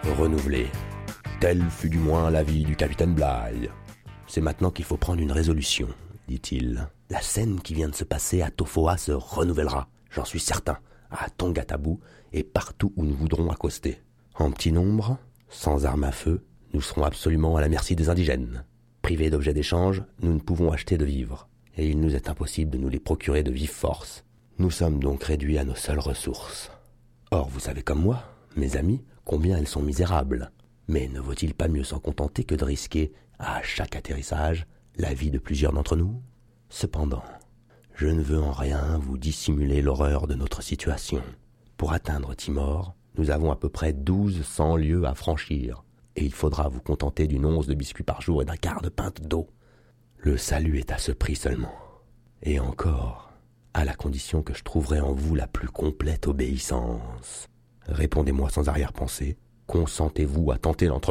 renouvelé. Tel fut du moins l'avis du capitaine Bligh. C'est maintenant qu'il faut prendre une résolution, dit-il. La scène qui vient de se passer à Tofoa se renouvellera, j'en suis certain, à Tongatabu et partout où nous voudrons accoster. En petit nombre, sans armes à feu, nous serons absolument à la merci des indigènes. Privés d'objets d'échange, nous ne pouvons acheter de vivres, et il nous est impossible de nous les procurer de vive force. Nous sommes donc réduits à nos seules ressources. Or, vous savez comme moi, mes amis, combien elles sont misérables. Mais ne vaut-il pas mieux s'en contenter que de risquer, à chaque atterrissage, la vie de plusieurs d'entre nous ? Cependant, je ne veux en rien vous dissimuler l'horreur de notre situation. Pour atteindre Timor, nous avons à peu près 1200 lieues à franchir, et il faudra vous contenter d'une once de biscuits par jour et d'un quart de pinte d'eau. Le salut est à ce prix seulement. Et encore, à la condition que je trouverai en vous la plus complète obéissance. Répondez-moi sans arrière-pensée, consentez-vous à tenter l'entreprise ?